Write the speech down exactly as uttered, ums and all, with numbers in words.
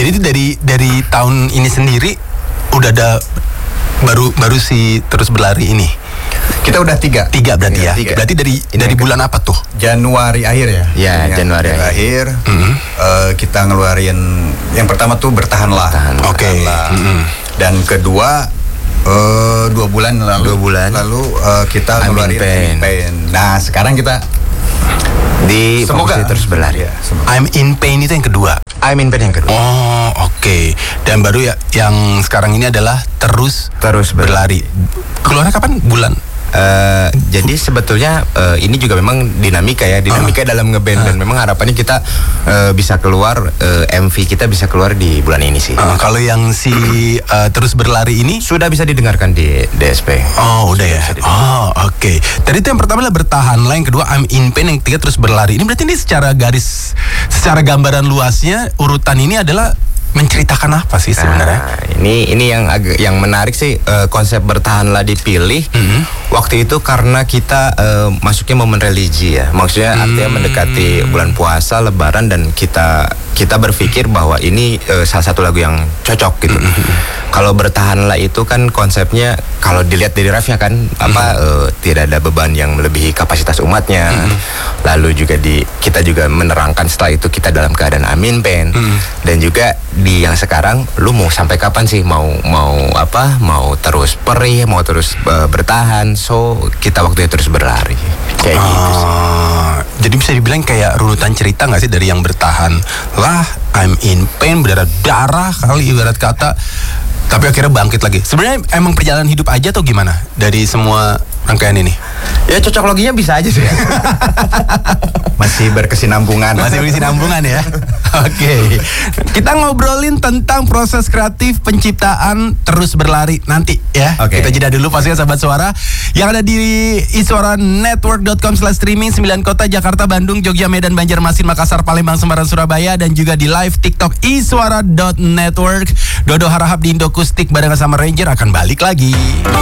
Jadi dari dari tahun ini sendiri udah ada baru baru si terus berlari ini. Kita udah tiga. Tiga berarti ya. Tiga. Berarti dari Ini dari yang bulan apa tuh? Januari akhir ya. Ya, Januari akhir. akhir. Mm-hmm. Uh, kita ngeluarin yang pertama tuh bertahanlah. Bertahan. Oke. Bertahanlah. Mm-hmm. Dan kedua uh, dua bulan lalu. Dua bulan. Lalu uh, kita I'm in ngeluarin pain. I'm in pain. Nah sekarang kita Di semoga Fokusnya Terus Berlari. Ya, semoga. I'm in pain itu yang kedua. I'm in pain yang kedua. Oh, oke. Dan baru ya yang sekarang ini adalah terus Terus berlari. Keluarnya kapan? Bulan? Uh, jadi sebetulnya uh, ini juga memang dinamika ya, dinamika uh. dalam ngeband uh. dan memang harapannya kita uh, bisa keluar uh, M V kita bisa keluar di bulan ini sih. Uh, kalau yang si uh, terus berlari ini sudah bisa didengarkan di D S P. Oh, udah ya. Oh, oke. Okay. Tadi itu yang pertama adalah bertahanlah, yang kedua I'm in pain, yang ketiga terus berlari. Ini berarti ini secara garis, secara gambaran luasnya urutan ini adalah menceritakan apa sih sebenarnya? Nah, ini ini yang agak yang menarik sih uh, konsep bertahanlah dipilih mm-hmm. waktu itu karena kita uh, masuknya momen religi ya, maksudnya mm. artinya mendekati bulan puasa, Lebaran dan kita kita berpikir bahwa ini uh, salah satu lagu yang cocok gitu. Mm-hmm. Kalau bertahanlah itu kan konsepnya kalau dilihat dari refnya kan mm-hmm. apa uh, tidak ada beban yang melebihi kapasitas umatnya, mm-hmm. lalu juga di kita juga menerangkan setelah itu kita dalam keadaan amin pen mm-hmm. dan juga di yang sekarang lu mau sampai kapan sih mau mau apa mau terus perih mau terus uh, bertahan, so kita waktunya terus berlari kayak uh, gitu sih. Jadi bisa dibilang kayak runutan cerita nggak sih dari yang bertahan lah I'm in pain berdarah darah kali ibarat kata tapi akhirnya bangkit lagi. Sebenarnya emang perjalanan hidup aja atau gimana dari semua rangkaian ini? Ya cocok loginya bisa aja sih. Masih berkesinambungan. Masih berkesinambungan ya. Oke. Okay. Kita ngobrolin tentang proses kreatif penciptaan terus berlari nanti ya. Okay. Kita jeda dulu pastinya sahabat suara yang ada di iswara network dot com slash streaming sembilan kota Jakarta, Bandung, Jogja, Medan, Banjarmasin, Makassar, Palembang, Semarang, Surabaya dan juga di live TikTok iswara dot network. Dodo Harahap di Indokustik barengan sama Ranger akan balik lagi.